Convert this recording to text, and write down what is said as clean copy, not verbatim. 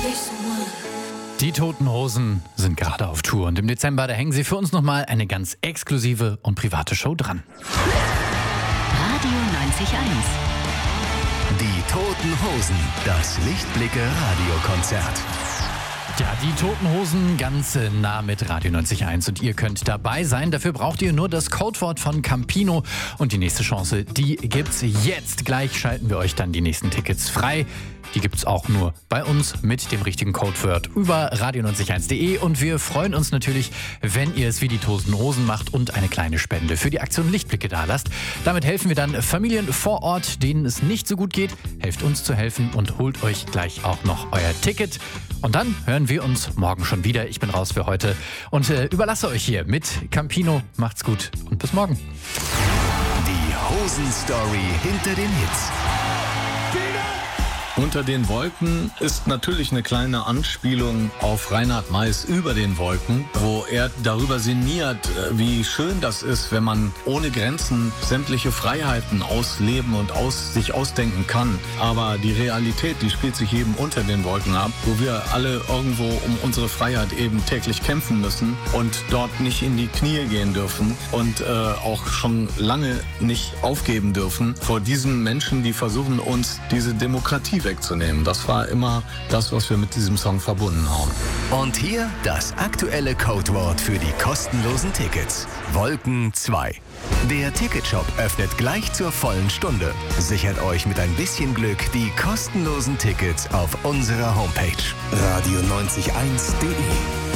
Die Toten Hosen sind gerade auf Tour und im Dezember, da hängen sie für uns nochmal eine ganz exklusive und private Show dran. Radio 90.1. Die Toten Hosen, das Lichtblicke-Radiokonzert. Ja, die Toten Hosen ganz nah mit Radio 90.1 und ihr könnt dabei sein. Dafür braucht ihr nur das Codewort von Campino und die nächste Chance, die gibt's jetzt. Gleich schalten wir euch dann die nächsten Tickets frei. Die gibt's auch nur bei uns mit dem richtigen Codewort über radio90.1.de und wir freuen uns natürlich, wenn ihr es wie die Toten Hosen macht und eine kleine Spende für die Aktion Lichtblicke dalasst. Damit helfen wir dann Familien vor Ort, denen es nicht so gut geht. Helft uns zu helfen und holt euch gleich auch noch euer Ticket. Und dann hören wir uns morgen schon wieder. Ich bin raus für heute und überlasse euch hier mit Campino. Macht's gut und bis morgen. Die Hosen-Story hinter den Hits. Unter den Wolken ist natürlich eine kleine Anspielung auf Reinhard Meiß Über den Wolken, wo er darüber sinniert, wie schön das ist, wenn man ohne Grenzen sämtliche Freiheiten ausleben und sich ausdenken kann. Aber die Realität, die spielt sich eben unter den Wolken ab, wo wir alle irgendwo um unsere Freiheit eben täglich kämpfen müssen und dort nicht in die Knie gehen dürfen und auch schon lange nicht aufgeben dürfen vor diesen Menschen, die versuchen, uns diese Demokratie wegzunehmen. Das war immer das, was wir mit diesem Song verbunden haben. Und hier das aktuelle Codewort für die kostenlosen Tickets. Wolken 2. Der Ticketshop öffnet gleich zur vollen Stunde. Sichert euch mit ein bisschen Glück die kostenlosen Tickets auf unserer Homepage. Radio901.de